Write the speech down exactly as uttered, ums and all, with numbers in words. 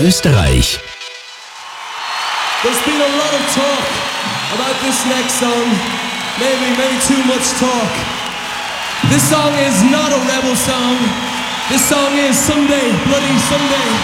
Österreich. There's been a lot of talk about this next song. Maybe, maybe too much talk. This song is not a rebel song. This song is Someday, Bloody Someday.